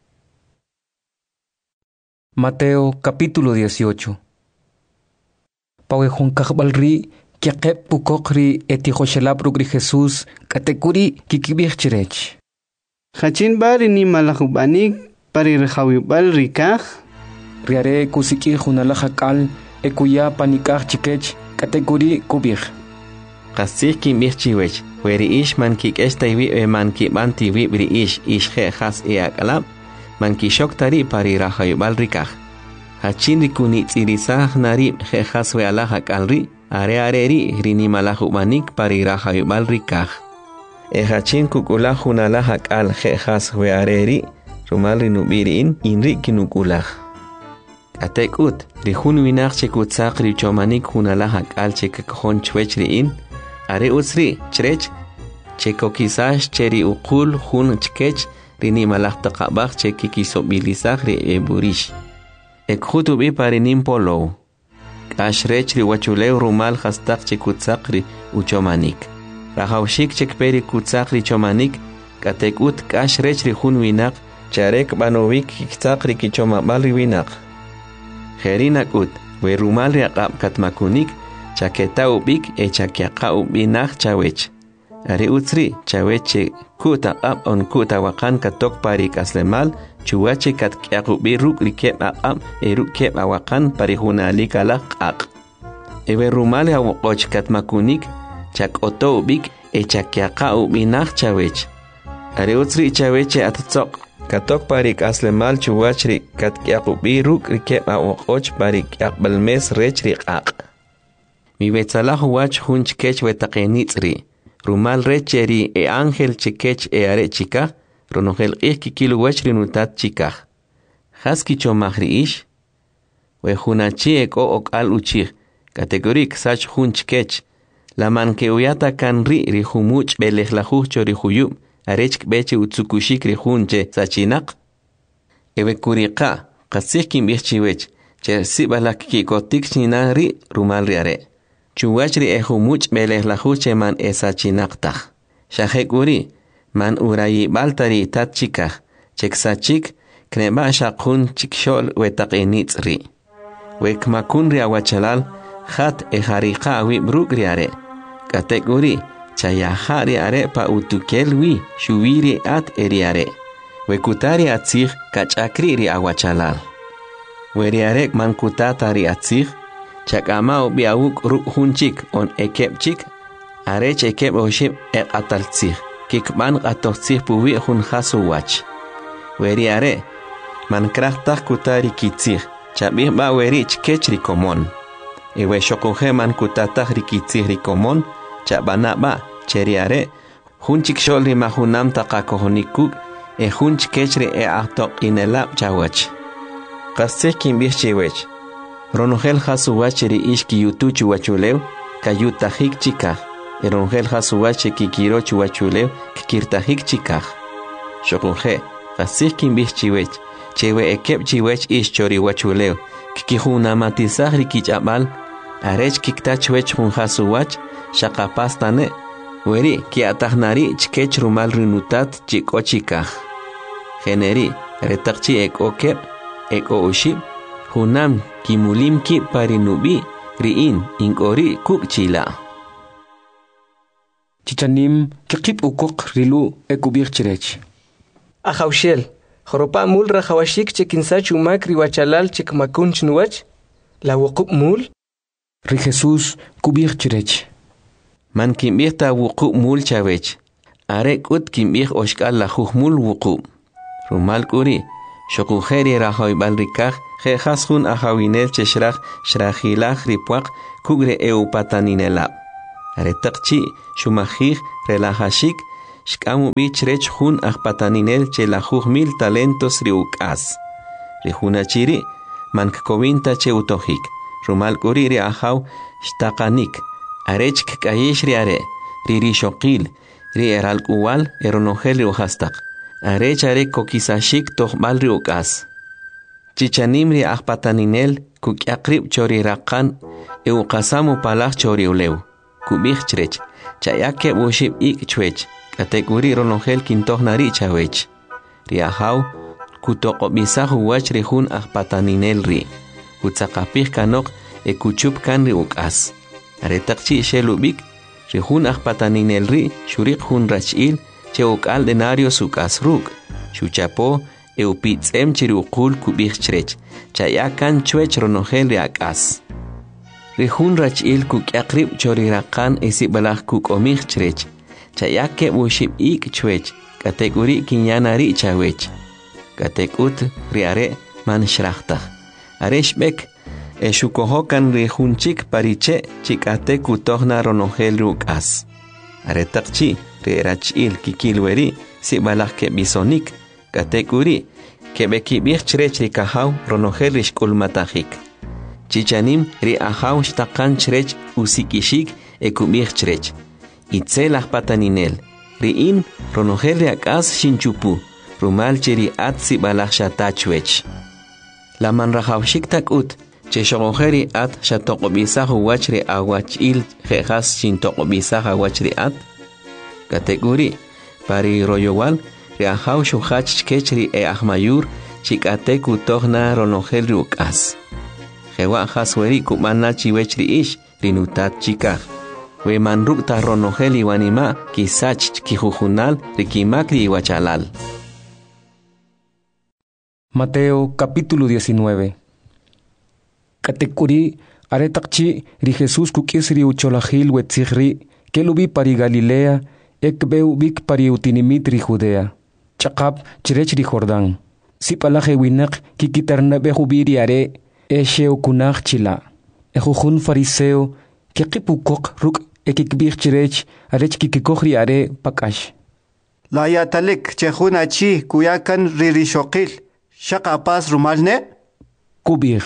Mateo capítulo 18. Pawejun kakbalri kiaqep pukokri etijoshelap rugri Jesús katekuri kikibih chirech. Hachin bari ni malakubanik pari rejawibal rikaj. Riare kusiki junalajakal ekuya panikaj chikech katekuri kubih. Qasih kimih chiwech. Weri ish man kik estaiwi man ki banti wibri ish he has akalab. Man kishok tari pari rajayubal rikaj. Hachin rikuni tsirisah nari he has we alajak alri. Are ri rini malahubanik pari rajayubal rikaj. Hachin kukula junalajak al he has we areri. Rumal rinubirin inri kinukulaj. Atekut rihun winak chekutsak richomanik junalajak al chekakjon chwechriin. Are usri chrech cheko quizás cheri ukul hun chkech rini malach taqabach cheki kisobilizach ri eburish ekhutubi parinim polo ashrech ri wachuleu rumal khastaq chekutzaq ri uchomanik rahawshik chekperi kutzaq ri chomanik katekut kashrech ri hun winak charek banovik kitzaq ri kichomabal ri winak kherinakut we rumal ri aqab katmakunik chaketa ubik chakiaqa ubinaq chawech. Ari utsri chaweche kuta ab on kuta wakan katok pari kaslemal chuwache kat kiaqubi ruk rikeb ab rukeb awakan pari hunali kalaq aq. Ewe rumale awoqoch katmakunik chakoto ubik chakiaqa ubinaq chawech. Ari utsri chaweche atzoq katok pari kaslemal chuwachri kat kiaqubi ruk rikeb awoqoch pari kiaqbalmes rech riqaq. Mi betzalah wach hun chkech wetaqenitzri. Rumal recheri ángel chikech are chika. Ronogel kikilu wach rinutat chika. Haski chomahri ish. We hunachi eko ok al uchich. Kategorik sach hun chkech. La man que uyata kan ri humuch belejlajuch chorihuyub. Arechk beche utsukushik rihunche sachinak. Ewe kurika. Kasihkim bichiwech. Chersibalak kikotik chinari rumal riare. Chuwachri humuch belejlajuche man esachinaktaj. Shahekuri man urayi baltari tat chikaj. Cheksachik kneba shakun chikshol wetaqenitzri. Wekmakun riawachalal hat ejarika wibruk riare. Kategori chayahari are pa utukelwi shuwiri at eriare. Wekutari atzig kachakri riawachalal. Weriarek man kutatari atzig. Chakama biawuk rukhunchik on ekepchik. Arech ekep oshib ataltzig. Kikban atotzig puwi hun hasuwach. Weri are man krachtak kutari kitzig. Chabih ba weri chkech rikomon. Ewe shokoje man kutatag rikitzig rikomon. Chabana ba cheri are. Hunchik shol rimahunam takakohonikuk. Hunch kechri atok inelab chawach. Kastik kimbih chiwech. Ronogel hasuwacheri ishki yutuchu wachulew. Kayutahik chikaj. Ronogel hasuwache kikirochu wachulew. Kikirtahik chikaj. Shokunje. Kastik kimbih chiwech. Chewe ekep chiwech ish chori wachulew. Kikihunamatizaje rikichabal. Arech kiktachwech hun hasuwach. Shakapastane. Weri kiatahnari chkech rumal rinutat chiko chikaj. Generi retakchi eko kep. Eko ushib. Hunam kimulimki parinubi riin inkori kukchila. Chichanim kikip ukok rilu ekubir chirech. Ajaushel, joropa mul rajawashik chekinsach umak riwachalal chekmakun chnuwach. La wukup mul. Ri Jesús kubir chirech. Man kimbir ta wukup mul chavech. Arek ut kimbir oshkal la mul wukup. Rumal kuri. Shokujeri rahoy balrikaj. Jehashun ahawinel cheshraj shrajilaj ripuak kugre eupataninelab. Aretaqchi shumajij relajashik shkamu bichrech hun ajpataninel che la 1000 talentos riukas. Rijunachiri mankkovinta che utojik. Rumal kuriri ahaw shtaqanik. Arech kayesh riare ririshokil ri eralkuwal eronogel riuhastaq. Arech are kokisashik tohbal riukas. Chichanim ri ajpataninel kukyaqrib chori raqan euqasamu palaj chori uleu. Kubich chrech chayake bushib ik chwech. Kategori ronogel kintohnari chawech. Riahaw kutoqobisahu wach rihun ajpataninel ri. Kutzaqapij kanok ekuchup kan ri ukas. Aretaqchi shelubik rihun ajpataninel ri shurik hun rachil che ukal denarios ukas ruk. Shuchapo eupitzem chiriuqul kubij chrech. Chayakan chwech ronogel ri akas. Rihun rachil kukyaqrib chori raqan esibalaj kukomij chrech. Chayake bushib ik chwech. Kategori kinyanari chawech. Katekut riare man shrachtaj. Areshbek eshukohokan rihunchik pariche chikate kutohna ronogel rukas. Aretaqchi rirachil kikilweri sibalaj ke bisonik. Kategori kebekibij chrech rikahaw ronogel rishkulmatajik. Chichanim ri ahaw shtaqan chrech usikishik ekubij chrech. Itzel ajpataninel riin ronogel riakas shinchupu rumal cheri at sibalaj shatachwech. La manrajawshik takut che shogojeri at shatoqobisahu wachri awachil jejas shintoqobisaha wachri at. Kategori pari royowal ri ahaw shuhach kechri e ahmayur chikate kutohna ronogel riukas. Jewa hasweri kumana chiwechri ish rinutat chikaj. We manruk ta ronogel iwanima kisach kijujunal rikimakri iwachalal. Mateo capítulo 19. Katekuri aretaqchi ri Jesús kukisri ucholajil wetzigri kelubi pari Galilea ekbeu bik pari utinimit ri Judea. Chaqab chirech ri Jordán. Sipalaje winak kikitarnabe jubiri are esheu kunaj chila. Ejujun fariseo kekipukok ruk ekikbich chirech arech kikikohri are pakash. La yatalik chehunachi kuyakan ririshokil. Shaqapas rumalne? Kubir.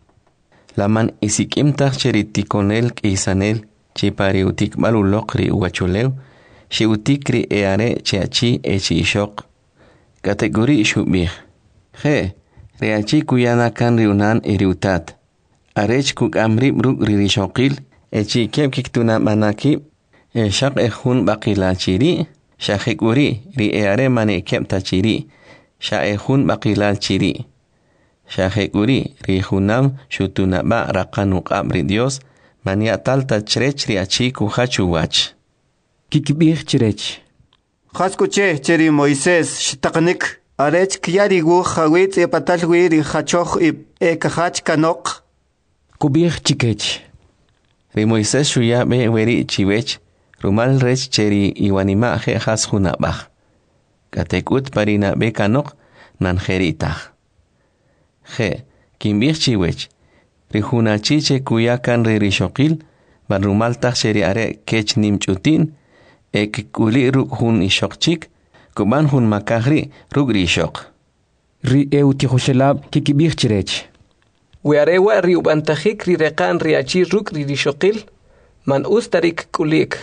Laman isikimtaj cheritikonel kisanel chipariutik balulokri uachuleu shiutikri eare cheachi echishok. Kategori shubir. He, reachi kuyana kan riunan eriutat. Arech kuk amrib ruk ririshokil echi keb kiktuna manaki shaq ehun bakila chiri shaqikuri ri eare mane keb tachiri. Shaehun bakilal chiri. Shahekuri rihunam shutunaba raqanuk abri Dios mania talta chrech riachi kuhachu wach. Kikibir chrech. Khaskuche cheri Moisés shtaqnik arech kyarigu khawit e patalwi ri khachoch e khach kanok. Kubir chikech. Ri Moisés shuya be weri chiwech rumal rech cheri iwanima he has hunabah. Katekut parina bekanok nanjeritaj. Je, kimbich chiwech. Rijunachiche kuyakan ririshokil, barumaltaj sheriare kech nimchutin, ekikuli ruk hun ishokchik, kuban hun makahri ruk rishok. Ri eutihoshelab kikibich chirech. Wearewa riubantajik rirekan riachi ruk ririshokil, man ustarik kulik.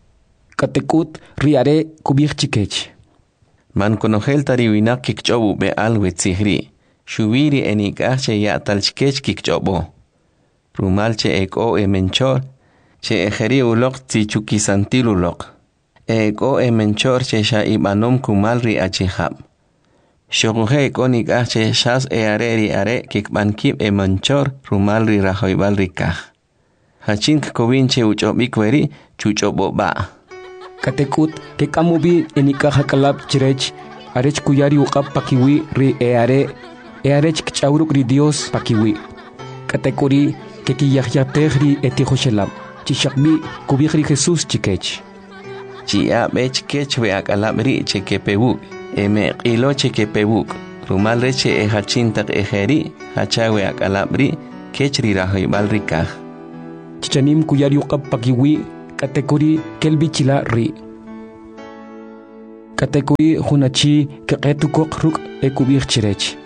Katekut riare kubich chikech. Man konogel tariwinak kikchobu be alwetzihri. Shubiri enikache ya talchkech kikchobo. Rumalche eko menchor. Che ejeri ulok tichukisantil ulok. Eko menchor che sha ibanom kumalri achihab. Shoguhe eko nikache shas eareri are kikbankib menchor rumalri rahoibal rikaj. Hachink kovinche uchobikweri chuchobo ba. Katekut ke kamubi enikaja kalab chirech arech kuyari uqab pakiwi ri earech kchauruk ri Dios pakiwi. Katekuri ke kiyahyatehri etihoshelab chishakbi kubihri Jesús chikech. Chia bech kech we akalab ri chekepebuk eme qilo chekepebuk rumal reche ehachintak ejeri hachawe akalab ri kech ri rahoibal rikaj. Chichanim kuyari uqab pakiwi katekuri kelbichila ri katekuri hunachi keqetukok ruk ekubir chirech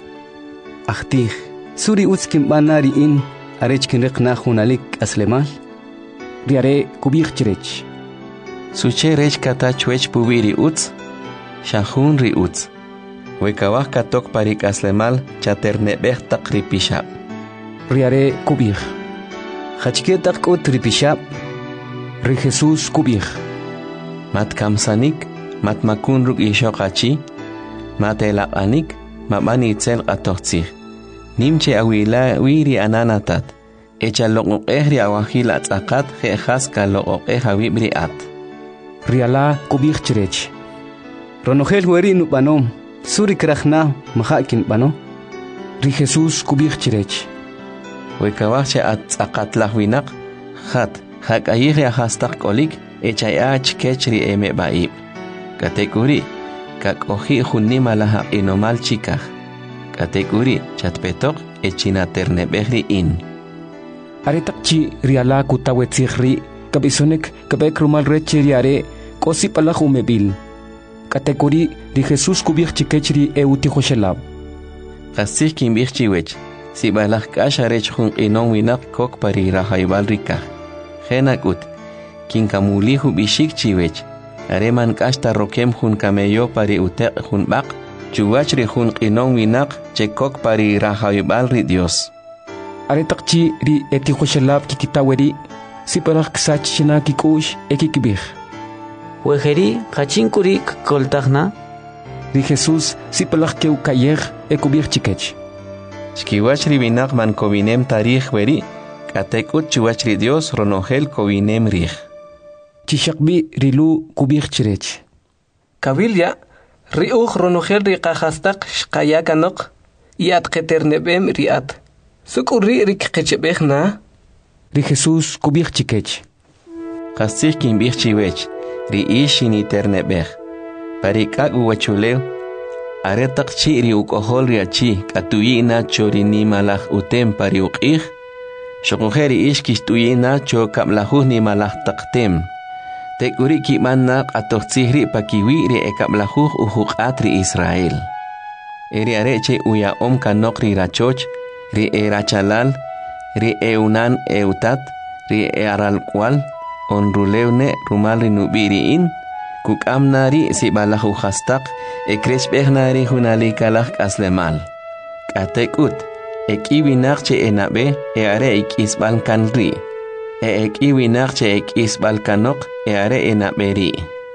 ahtih suri utskim banari in arech kinriqna hunalik aslemal riare kubir chirech suche rech kata chwech pubiri uts shahun ri uts wekawah katok parik aslemal chaternebeh takripishab riare kubir hachketak utripishab ri Jesus kubir mat kamsanik mat makun ruk ishoqachi mat elaqanik mabani itzel qatoqtsih nimche awila wiri ananatat echa loqoqehri awahil atzaqat khehas ka loqoqeh awibri at riala kubir chirech ronogel weri nubanom suri krachna mahakin bano ri Jesus kubir chirech wekawahche atzaqat lahwinaq khat hak ayihri ahastaq kolik echa ach kechri eme baib katekuri kakohi junima laha inomal chikah katekuri chatpetok echina ternebehri in aretakchi riala kutawetsigri kabisonek kabekrumal recheriare kosipalaj umebil katekuri ri Jesus kubir chikechri euti joshelab qasih kimbih chiwech sibalaj kasharech jun inon winak kok pari rahaibal rikah genakut kinkamulihu bishik chiwech areman kasta rokem jun kameyo pari uteq jun baq chuwachri jun inon winak chekok pari rahaibal ri Dios aretakchi ri eti joshelab kikitaweri sibalaj ksachina kikush ekikibih wejeri qachinkuri koltagna ri Jesus sibalaj keukayer ekubir chikech Chkiwachri binaq man kobinem tarij weri katekut chuwachri Dios ronogel kobinem rij chishakbi rilu kubir chirech kabilya riuj ronogel riqahastaq shqayakanok yat qeternebem riat sukuri rikqechebejna ri Jesus kubir chikech qasih kimbih chiwech ri ishini ternebej parikak uwachulew aretaq chiri ukohol riachi katuyina chorini malaj utem pari uqih shoqojeri ishkish tuyina cho kablajuj ni malaj taqtem tekuri kimanna qatoqtsihri pakiwi ri ekablajuj ujuqat ri Israel eri areche uya om kanok ri rachoch ri erachalal ri eunan eutat ri aralkwal onrulewne rumal ri nubiriin kukamnari sibalaju hastaq ekreshbehnari hunalikalaj aslemal katekut ekiwinaqche enabe eare ikisbal kanri ekiwinaqche ikisbal kanok eare enaberi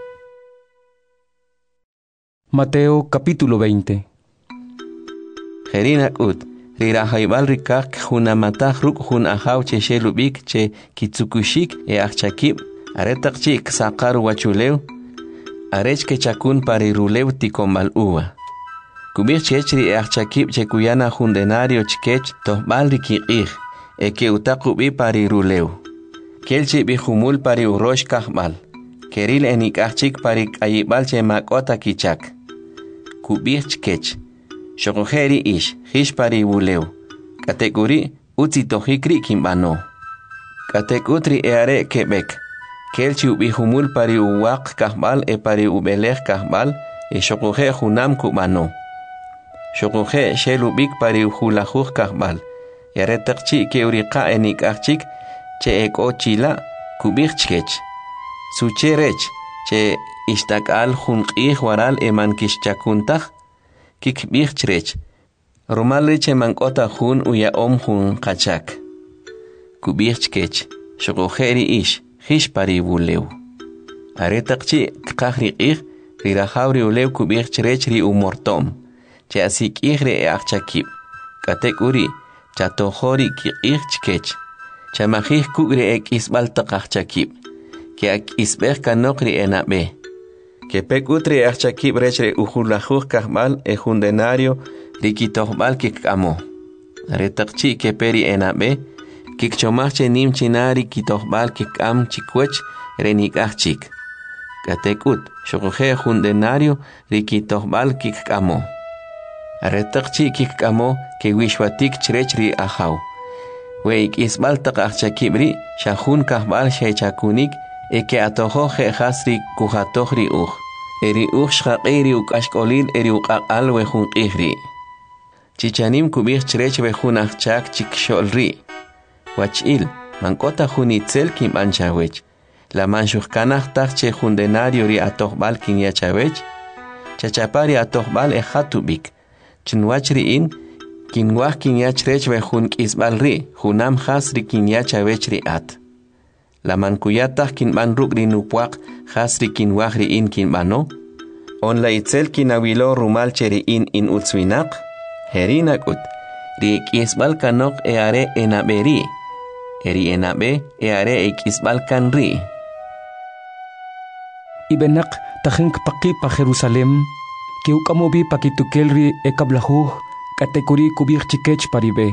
Mateo capítulo 20 Jerinakut rirahaibal rikak hunamataj ruk hun ahaw che shelubik che kitsukushik achakib aretaqchi saqar wachulew arech que chakun pari rulew tikombal uwa kubir chechri achakib che kuyana jundenario chkech tohbal rikiqih que utaqubi pari rulew kelchi bi humul pari urosh kahbal keril enikachik pari ayibal che makota kichak kubir chkech shokojeri ish hish pari wulew kategori uti tohikri kimbano kategutri eare kebek kelchi ubi humul pari uwaq kahbal pari ubelej kahbal shokoje junam kubano shokoje shelubik pari hulajuj kahbal yaretakchi ke uriqa enikachik che ekochila kubik chkech sucherech che istakal junqih waral emankischchakuntaj kikbih chrech romalri che mankota jun uya jun qachak kubik chkech shokojeri ish hish pari wulew aretaqchi qahri qih rirahavri ulew kubik chrech ri umortom che asikih re achakib katekuri chatohori kiqih chkech chamajih kugre ekisbal taqachakib que akisbeh kanokri enabe que pekutri achakib rechre ujulajuj kahmal ejundenario rikitohbal kikamo aretaqchi que peri enabe kikchomachche nimchinari kitohbal kikam chikwech renikachik katekut shokoje jundenario rikitohbal kikamo aretaqchi kikamo que wishwatik chrechri ahaw weik isbal taqachakibri shahun kahbal shechakunik eke atojo je hasri kujatojri uj. Eri uj shaqiri ukashkolil eri uqaqal wejun qihri. Chichanim kubih chrech wejun achak chikshol Wachil, mankota junitzel kim anchawech. La manshujkanaj tachche jundenario ri atojbal kin yachawech. Chachapari atojbal ejatubik. Chinwachri in, kinwaj kin yachrech wejun kisbal junam hasri kin yachawech at. La mankuyataj kin banruk ri nupuak hasri kin wajri in kin bano. On la itzel kin awilo rumal cheri in utzwinak. Herinakut, ri kisbal kanok eare enaberi. Eri enabe eare kisbal kanri. Ibenak tajink paki pa Jerusalem, que ukamobi pakitukelri ekablahu, katekuri kubir chikech paribe.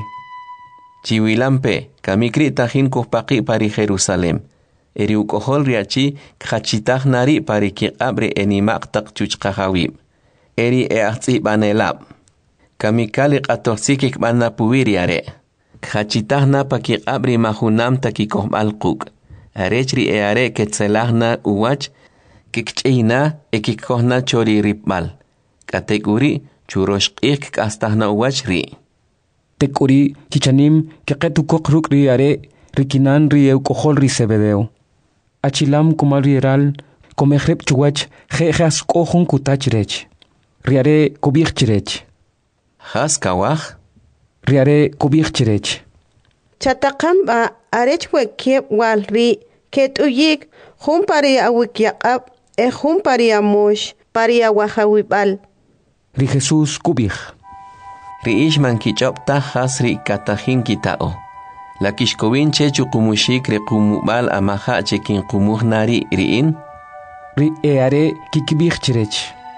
Chiwilampe, kamikri tajin paki pari Jerusalem. Eri ukohol riachi kachitah nari pari kiabre enimak tak chuchkahawib. Eri eachti banelab. Kamikali qatoxikik banna puwiriare. Kachitahna pakiqabri mahunam takikohbalquk. Arechri eare ketzelahna uwach kikchina ekikohna chori ripbal. Katekuri churoshqik kastahna uwach ri. Tekuri chichanim keketukok rukri are rikinan rieu kohol risebedeo. Achilam kumal rieral komehrep chuwach jejas kohun kutachrech. Riare kubirchrech. Has kawaj? Riare kubirchrech. Chatakamba arech wekep walri ket uyik humpari awikyaqab humpari amosh pari awahawibal. Ri Jesús kubij. Ri ishman kichopta hasri katajin kitao. La kishkowin che chukumushik re kumubal amaha chekin kumuhnari riin. Ri eare kikibirchrech.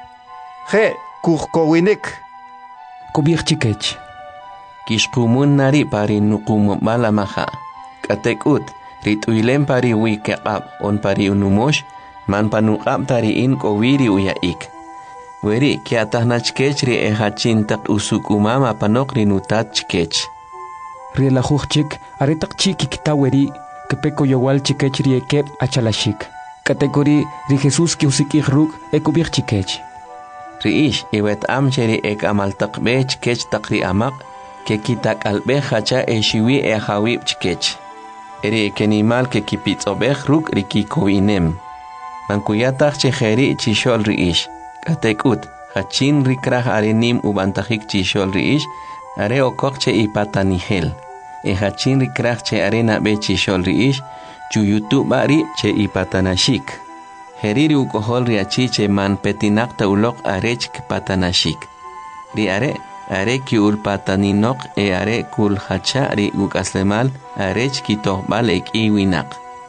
Je kuhkowinik. Kubirchikech. Kishkumun nari pari nukumubal amaha. Katekut rituilem pari wikaqab on pari unumosh man panuqab tariin kowiri uyaik. Weri kiatahnachkech ri ehachin tak usukumama panok rinutachkech. Ri la hujchik aretak chiki kitaweri kepeko yowal chikech ri ekep achalashik. Katekori ri Jesús ki usikih ruk ekubirchikech. Riish iwet amcheri ek amaltak bech kech takri amak ke kitak albe hacha eshiwi e hawib chkech. Eri ekenimal ke kipitsobech ruk rikikoinem. Mankuyatach chejeri chishol riish. Katekut hachin rikrah arenim ubantajik chishol riish are okokche ipatanihel. E hachin rikrah che arena be chishol riish chuyutu bari che ipatanashik. Heriri ukohol riachi che man petinakta ulok arech patanashik. Ri are ki ulpataninok e are kul hacha ri ukaslemal arech kitohbal ek iwinak.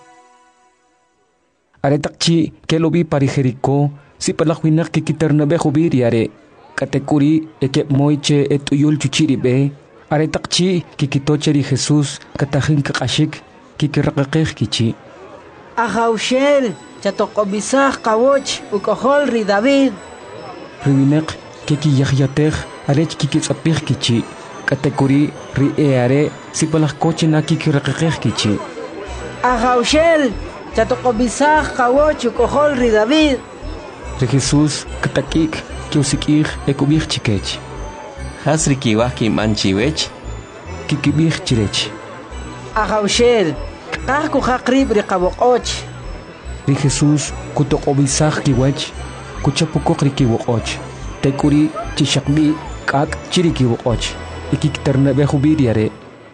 Are takchi kelobi pari Jericó si palakwinak kikitarnabe hubiri are katekuri ekep moiche etuyul chuchiribe. Are takchi kikitocheri Jesús katajin kakashik kikiraqaqej kichi. Ajaushel chatokobisaj kawoch ukohol ri David. Riwinek keki yahyatej arech kikitsapij kichi. Katekuri ri eare si palakkoche na kikiraqaqej kichi. Ajaushel chatokobisaj kawoch ukohol ri David. Ri Jesús katakik kiusikij ekubij chikech. Hasri kiwaj kimanchiwech kikibij chirech. Ajaushel Kahku hakrib ri kawokoch. Ri Jesús kutokobisaj kiwach kuchapukok ri kiwokoch. Tekuri chishakbi kak chiri kiwokoch. Ikiktarnabe hubiriare.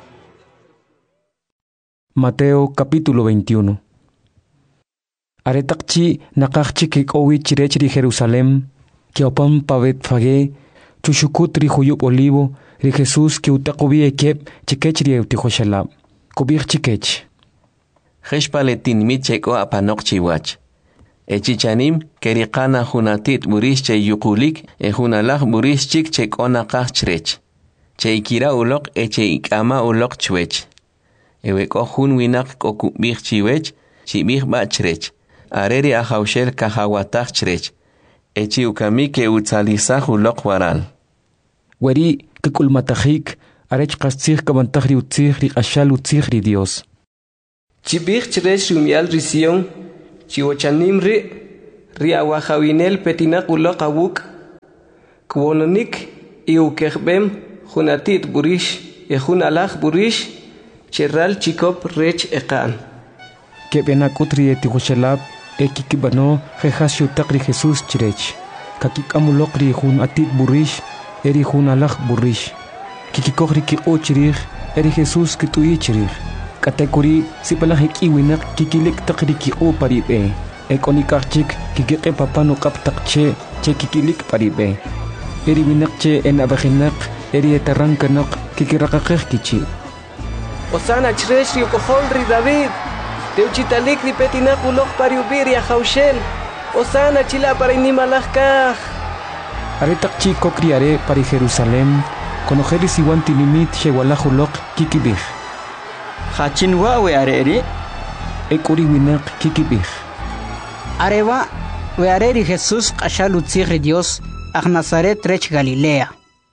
Mateo capítulo 21. Aretakchi nakakchi kikowi chirech ri Jerusalem. Kiopam pavet fage chushukut ri huyup olivo. Ri Jesús ki utakobi ekep chikech ri eutihoshalab. Kubir chikech. Jeshpaletin micheko apanok chiwach. Echichanim kerikana hunatit burish che yukulik hunalach burish chik chekona kachrech. Che ikira ulok che ikama ulok chwech. Eweko hun winak kokubir chiwech chibir bachrech. Areri ajaushel kahawatach chrech. Echi ukami ke utzalisaj ulok waral. Weri kikulmatajik arech kastzih kabantahri utzih ri ashal utzih ri Dios. Chibich chrech rumial risión, chiwochanim ri awajawinel petinak ulok awuk kwononik iukejbem junatit burish ejun alaj burish cherral chikop rech ekan kebenakut ri etiwochelab ekikibano jejas yutak ri Jesús chirech kakikamulok ri jun atit burish eri jun alaj burish kikikok ri kiko chirij eri Jesús kituyi chirij katekuri sipalajik iwinak kikilik tak ri kiko paribe ekonikachik kikike papano kaptakche che kikilik paribe eri winakche en abajinak eri etarrankanak kikirakakej kichi Osana chresh ri kohol ri David Teuchitalik ri petinak ulok pariubir ya Jaushel Osana chila para inimalajkaj Aretak chi kokriare para Jerusalén konojeri siwan tinimit shewalajulok kikibij Hachinwa we areri ekuri winak kikibij Areva we areri Jesús qashalutzig Dios ag Nazaret rech Galilea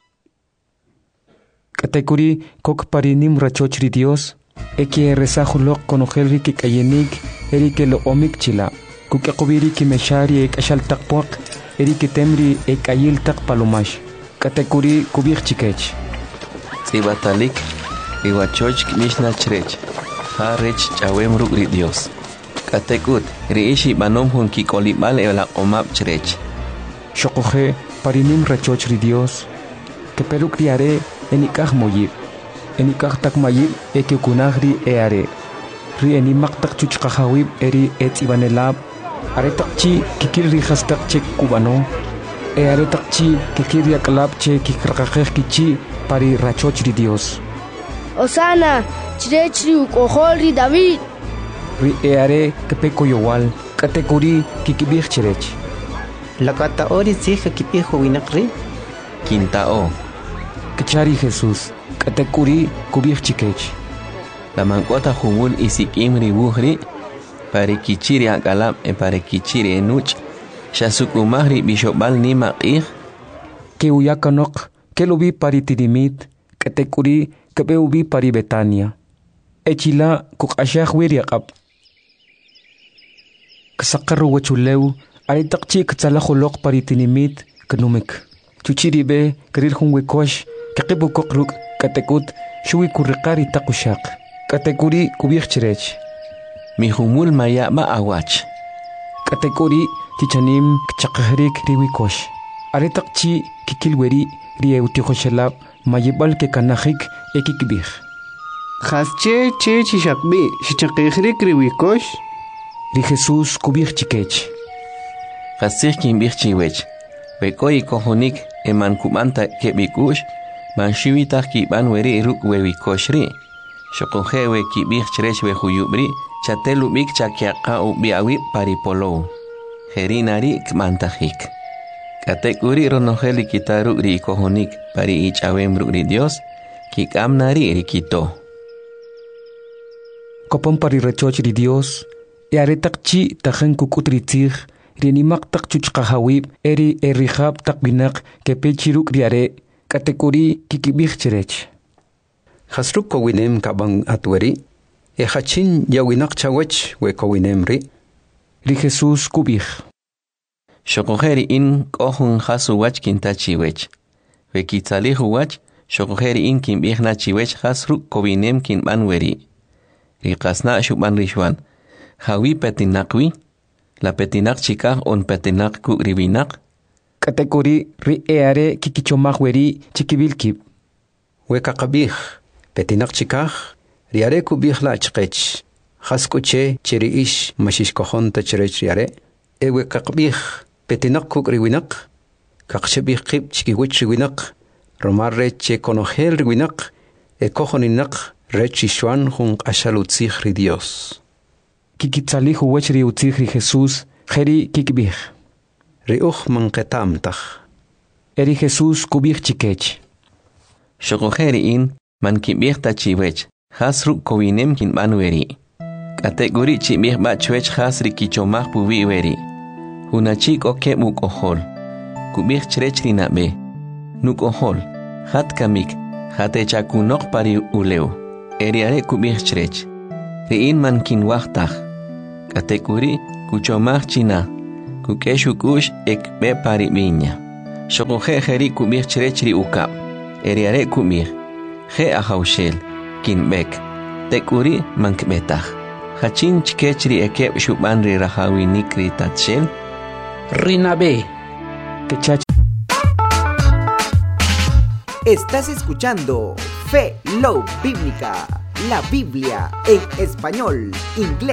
Katekuri kok parinim rachochri Dios eki resajulok konojeri kikayenik eri ke lo omik chila kukakubiri kimeshari ek ashal takpok eri ke temri ek ayil tak palomash katekuri kubik chikech Tsibatalik iwachoch mishna chrech harech chawem rugri Dios katekut reishi banom hun kikolibal ela omap chrech shokoje parinim rachochri Dios ke peruk diare enikaj moyib enikaj tak mayib eke kunagri eare ri enimak tak chuchqajawib eri etibanelab are takchi kikir ri hastak chek kubano are takchi kikir yaklab che kikraqaj kichi pari rachochri Dios Osana chirechri ukohol ri David ri eare kepeko yowal katekuri kikibij chirech lakata ori tsija kipijo winakri Quintao Kachari Jesús katekuri kubij chikech la mankota jumul isikim ribuhri pare kichiri akalab pare kichiri enuch shasukumahri bishobal nima qih ke uyakanok ke lubi pari tidimit katekuri kebe ubi pari Betania echila kukashah wiriaqab kasaqarru wachulew aritakchi katsalajulok pari tinimit kanumik chuchiribe karir hunwekosh kaqibu koqruk katekut shuwi kurriqari taqushaq katekuri kubij chirech mi humul maya ma awach katekuri tichanim kchaqahrik riwikosh aritaqchi kikilweri riewtijoshelab mayibal ke kanajik ekikbij khasche che chishaqbi shichaqihrik riwikosh ri Jesús kubij chikech khasih kimbij chiwech Bekoi kohonik eman kumanta kebikush man shiwitah kiban weri ruk wewikoshri shokohewe kibih chrech we huyubri chatelu bik chakiaqa ubiawi paripolo herinari kmantahik katekuri ronoheli kitaru ri kohonik pari ichawem ri Dios kikamnari rikito kopon pari rechoch ri Dios yaretakchi tajan kukutritzig Rinimak tak chuchqahawib eri erihab tak binak kepechiruk riare katekuri kikibij chirech Hasruk kowinem kabang atweri hachin yawinak chawech we kowinem ri Jesús kubij Shokojeri in kohun hasu wach kintachiwech we kitzalihu wach shokojeri in kimbij na chiwech hasruk kowinem kinban weri Riqasna shuban rishwan hawi petinakwi La petinak chikaj on petinak ku ribinak katekuri ri eare kikichomaj weri chikibilkib weka qabij petinak chikaj riare kubij la chqech haskuche chiriish mashish kohon ta chirech riare weka qabij petinak ku ribinak kaqshebij qib chikiwich ribinak romarre che konojel ribinak kohoninak rechishwan hun qashalutzig ri Dios Kikitzalihu wech riutzig ri Jesús jeri kikbij riuj manqetamtaj eri Jesús kubij chikech shokojeri in man kibij tachiwech hasruk kowinem kinban weri kategori chibij ba chwech hasri kichomaj pubi weri hunachik okem ukohol kubij chrech rinabe nukohol hat kamik hatechakunok pari uleu eriare kubij chrech riin man kinwajtaj katekuri kuchomaj china, kukeshukush ekbe pari viña. Shokoje jeri kumir cherechri ukap, eriare kumir, je ahaushel, kinbek, tekuri mankbetaj. Hachin chikechri ekeb shubanri rahawinikri tatshel. Rinabe. Estás escuchando Fe Love Bíblica, la Biblia en español, inglés